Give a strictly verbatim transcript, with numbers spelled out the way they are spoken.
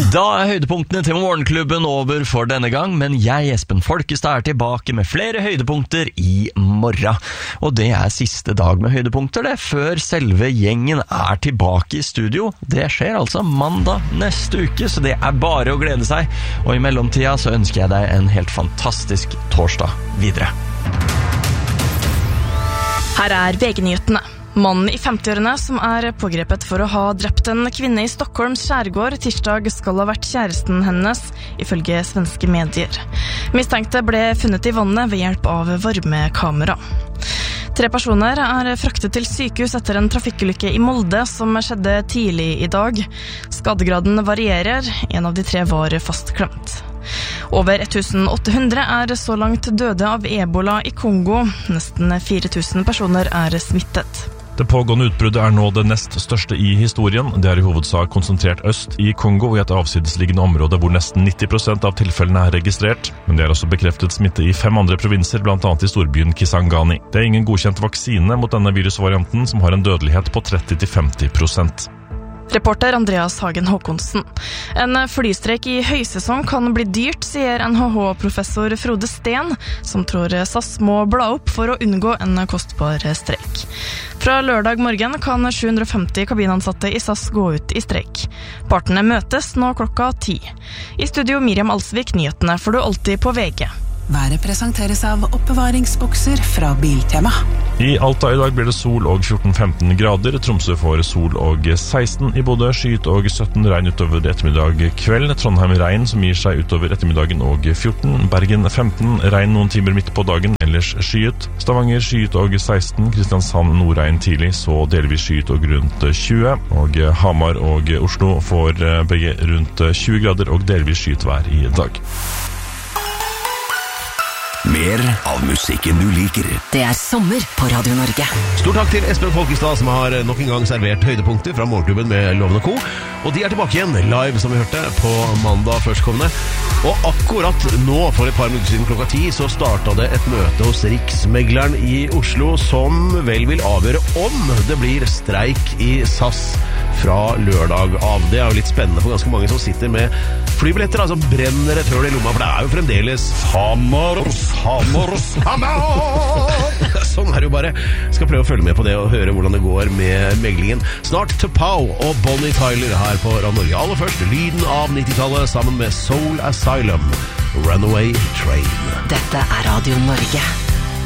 Da er høydepunktene til morgenklubben over for denne gang, men jeg, Espen Folkestad, er tilbake med flere høydepunkter i morgen. Og det er siste dag med høydepunkter, det, før selve gjengen er tilbake i studio. Det skjer altså mandag neste uke, så det er bare å glede seg. Og i mellomtida så ønsker jeg deg en helt fantastisk torsdag videre. Her er V G-nyhetene. Mannen i femtiårene som er pågrepet for å ha drept en kvinne i Stockholms skjærgård tirsdag skal ha vært kjæresten hennes, ifølge svenske medier. Mistenkte ble funnet i vannet ved hjelp av varmekamera. Tre personer er fraktet til sykehus etter en trafikkulykke i Molde som skjedde tidlig i dag. Skadegraden varierer, en av de tre var fastklemt. Over åtte hundre er så langt døde av ebola i Kongo. Nesten fire tusen personer er smittet. Det pågående utbruddet er nå det nest største i historien. Det er i hovedsak konsentrert øst i Kongo, i et avsidesliggende område hvor nesten nitti prosent av tilfellene er registrert. Men det er også bekreftet smitte i fem andre provinser, blant annet i storbyen Kisangani. Det er ingen godkjent vaksine mot denne virusvarianten, som har en dødelighet på tretti til femti prosent. Reporter Andreas Hagen Håkonsen. En flystreik i høysesong kan bli dyrt, sier N H H-professor Frode Sten, som tror SAS må bla opp for å unngå en kostbar streik. Fra lørdag morgen kan sju hundre og femti kabinansatte i SAS gå ut i streik. Partene møtes nå klokka ti. I studio Miriam Alsvik, nyhetene får du alltid på V G. Været presenteres av oppbevaringsbokser fra Biltema. I Alta i dag blir det sol og fjorten til femten grader. Tromsø får sol og seksten. I Bodø skyet og sytten, regn utover ettermiddag kveld. Trondheim regn som gir seg utover ettermiddagen og fjorten. Bergen femten, regn noen timer midt på dagen, ellers skyet. Stavanger skyet og seksten. Kristiansand nordregn tidlig, så delvis skyet og rundt tjue. Og Hamar og Oslo får begge rundt tjue grader og delvis skyet vær i dag. Mer av musikken du liker. Det er sommer på Radio Norge. Stor takk til Espen Folkestad, som har nok en gang servert høydepunkter fra morgenklubben med Loven og Co. Og de er tilbake igjen live, som vi hørte, på mandag førstkommende. Og akkurat nå, for et par minutter siden klokka ti, så startet det et møte hos Riksmegleren i Oslo, som vel vil avgjøre om det blir streik i SAS fra lørdag av. Det er jo litt spennende for ganske mange som sitter med flybilletter, altså brenner et høl i lomma, for det er jo fremdeles hammer, hammer, hammer! Sånn er det jo bare. Skal prøve å følge med på det og høre hvordan det går med meglingen. Snart Tupow og Bonnie Tyler her på Radio Norge. Aller først, lyden av nittitallet sammen med Soul Asylum, Runaway Train. Dette er Radio Norge.